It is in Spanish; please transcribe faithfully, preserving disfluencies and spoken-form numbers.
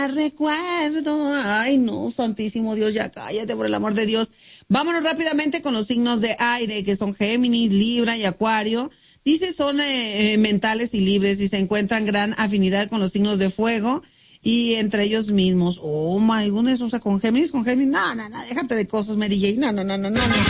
recuerdo. Ay, no, santísimo Dios, ya cállate por el amor de Dios. Vámonos rápidamente con los signos de aire, que son Géminis, Libra y Acuario. Dice son eh, mentales y libres y se encuentran gran afinidad con los signos de fuego y entre ellos mismos. Oh my goodness, o sea, con Géminis, con Géminis, no, no, no, déjate de cosas, Mary Jane, no, no, no, no, no, no.